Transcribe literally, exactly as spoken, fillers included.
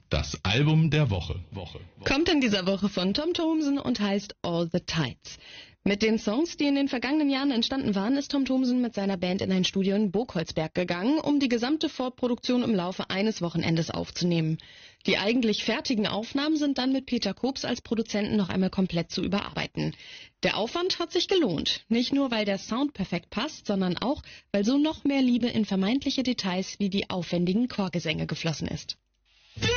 Das Album der Woche. Woche. Kommt in dieser Woche von Tom Thomsen und heißt All the Tides. Mit den Songs, die in den vergangenen Jahren entstanden waren, ist Tom Thomsen mit seiner Band in ein Studio in Burgholzberg gegangen, um die gesamte Vorproduktion im Laufe eines Wochenendes aufzunehmen. Die eigentlich fertigen Aufnahmen sind dann mit Peter Kops als Produzenten noch einmal komplett zu überarbeiten. Der Aufwand hat sich gelohnt. Nicht nur, weil der Sound perfekt passt, sondern auch, weil so noch mehr Liebe in vermeintliche Details wie die aufwendigen Chorgesänge geflossen ist.